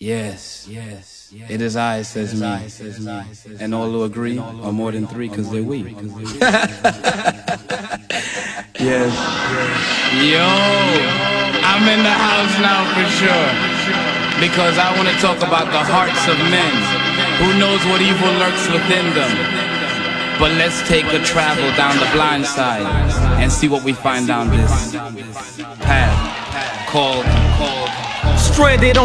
Yes, it is I, says me. And all who agree are more than three, cause they're we. Yes. Yo, I'm in the house now for sure. Because I want to talk about the hearts of men. Who knows what evil lurks within them? But let's take a travel down the blind side and see what we find down this path called Stranded on